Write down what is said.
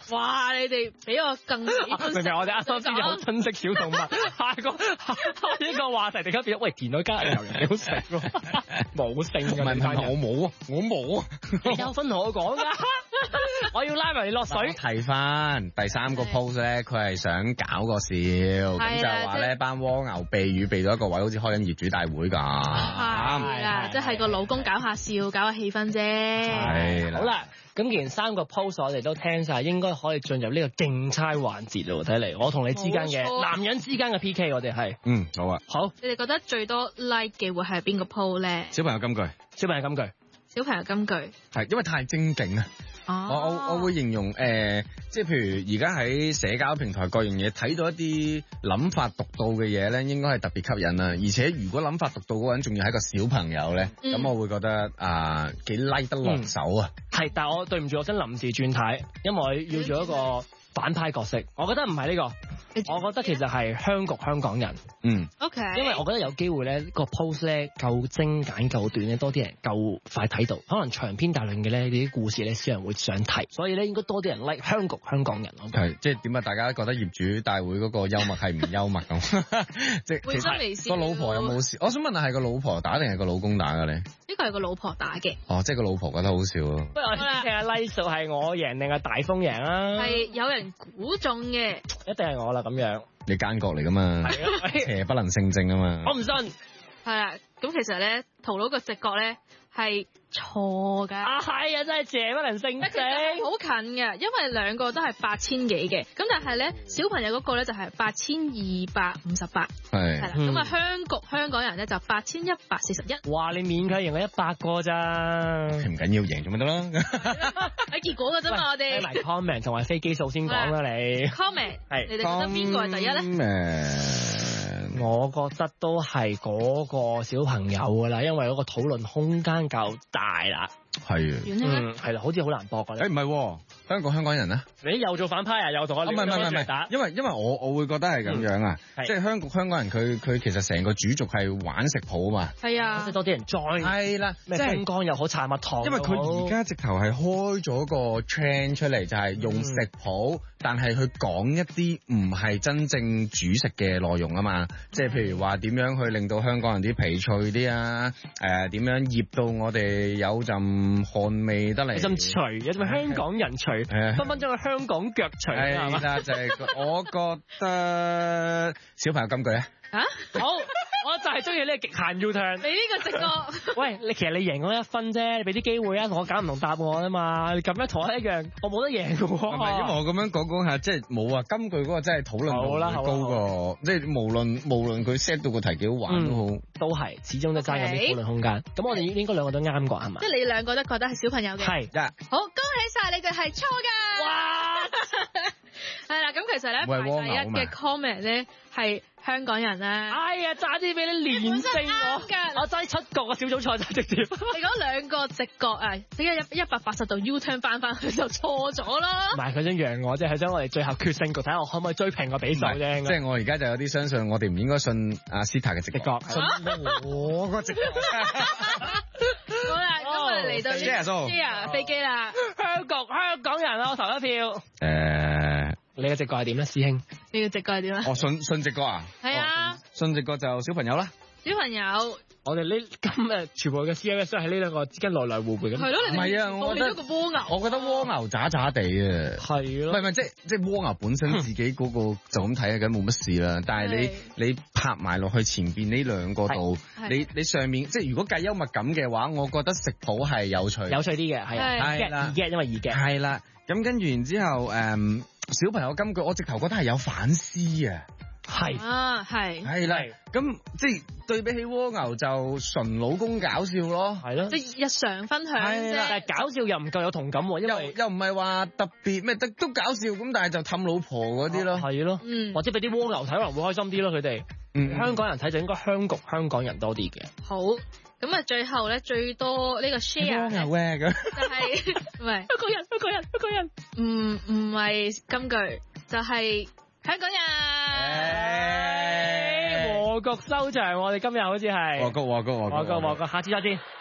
哇！你哋比我更明明我哋啱啱先有珍惜小動物，下一個話題突然間變咗，喂，田裏加油人你好食喎，冇性㗎， 唔係我冇啊，我冇啊， 你有分同我講㗎，我要拉埋你落水。 提翻第3個 post 咧，佢係想搞個笑，咁就係話咧班蝸牛避雨避到一個位，好似開緊業主大會㗎。 係啦，即係個老公搞下笑，搞下氣氛啫。 係啦， 好啦。咁既然3個 post 我哋都聽晒，應該可以進入呢個競猜環節咯。睇嚟我同你之間嘅男人之間嘅 PK， 我哋係好啊。 好， 你哋覺得最多 like 嘅會係邊個 post 咧？ 小朋友金句， 小朋友金句係因為太精警啊。我會形容即係譬如而家喺社交平台各樣嘢睇到一啲諗法獨到嘅嘢咧，應該係特別吸引啊！而且如果諗法獨到嗰個人仲要係一個小朋友咧，咁我會覺得幾 like 得落手啊！ 係，但係我對唔住，我真臨時轉軚，因為我要做一個反派角色。我覺得唔係呢個，我覺得其實係香港人。 OK， 因為我覺得有機會咧，個 post 咧夠精簡夠短咧，多啲人夠快睇到。可能長篇大論嘅咧，呢啲故事咧少人會想睇，所以咧應該多啲人 like 香港人。 係即係點啊？大家覺得業主大會嗰個幽默係唔幽默咁？即係會心微笑。 個老婆有冇事？我想問下係個老婆打定係個老公打嘅咧？ 呢個係個老婆打嘅。 即係個老婆覺得好笑咯。 不如我睇下 like 數係我贏定係大風贏啊？ 係有人估中嘅， 一定係我啦咁樣。 你奸角嚟噶嘛？邪不能勝正啊嘛！ 我唔信。 係啦，咁其實咧，陶佬個直覺咧係錯噶。 係啊，真係邪不能勝正。 好近嘅，因為兩個都係8000幾嘅，咁但係咧小朋友嗰個咧就係8258。係啦，咁啊香港人咧就8141。 哇！你勉強贏咗100個咋？ 唔緊要，贏咗咪得啦。 睇結果噶啫嘛，我哋。 睇埋 comment 同埋飛機數先講啦，你。 comment 係。 你哋覺得邊個係第一咧？ 我覺得都係嗰個小朋友噶啦，因為嗰個討論空間夠大啦。 係係啦，好似好難搏噶。 唔係，香港人啊？ 你又做反派啊？又同我唔係打？因為我會覺得係咁樣啊，即係香港人佢其實成個主軸係玩食譜啊嘛。 係啊， 即係多啲人 join。係啦，即係風乾又好，柴蜜糖。 因為佢而家直頭係開咗個 trend 出嚟，就係用食譜，但係去講一啲唔係真正煮食嘅內容啊嘛。即係譬如話點樣去令到香港人啲皮脆啲啊？點樣醃到我哋有陣汗味得嚟？咁除，因為香港人除，分分鐘係香港腳除係嘛？ 就係我覺得小朋友金句啊！ 好，我就係中意呢個極限 U-turn。 你呢個直覺， 喂，其實你贏我1分啫，你俾啲機會啊，同我揀唔同答案啊嘛。你咁樣同我一樣，我冇得贏嘅喎。 唔係，因為我咁樣講下，即係冇啊。金句嗰個真係討論度高過，即係無論佢 set 到個題幾好玩都好， 都係始終都爭緊啲討論空間。咁我哋應該兩個都啱過係嘛？ 即係你兩個都覺得係小朋友嘅。 係。 好，恭喜晒你哋係錯㗎。哇！係啦，咁其實咧排第一嘅 comment 咧係香港人啦。 哎呀，差啲俾你連勝我爭7個個小組賽就直接。 你講兩個直覺啊，點解180度 U-turn 翻去就錯咗啦？ 唔係佢想讓我，即係佢想我哋最後決勝局睇下我可唔可以追平個比數啫。 即係我而家就有啲相信，我哋唔應該信阿 Sita 嘅直覺，信我個直覺。 好啦，咁我哋嚟到呢飛機啦， 香港人啊，我投一票。你嘅直覺係點咧，師兄？ 你嘅直覺係點咧？ 信直覺啊？係啊， 信直覺就小朋友啦。 小朋友， 我哋呢今日全部嘅 CMS 都喺呢兩個之間來來回回咁。 係咯， 唔係啊，我覺得個蝸牛， 我覺得蝸牛渣渣地啊。係咯，唔係即係蝸牛本身自己嗰個就咁睇緊冇乜事啦。但係你拍埋落去前邊呢兩個度，你上面即係如果計幽默感嘅話，我覺得食譜係有趣啲嘅，係啦，因為易嘅，係啦。咁跟住然之後小朋友金句，我直頭覺得係有反思啊。係啦，咁即係對比起蝸牛就純老公搞笑咯，係咯， 即係日常分享啫。 但係搞笑又唔夠有同感，因為又唔係話特別咩，都搞笑咁，但係就氹老婆嗰啲咯，係咯， 或者俾啲蝸牛睇可能會開心啲咯，佢哋，香港人睇就應該香港人多啲嘅。 好，咁啊最後咧最多呢個 share 蝸牛咁， 就係唔係香港人，唔係金句，就係。香港人， 和局收場，我哋今日好似係和局， 下次再見。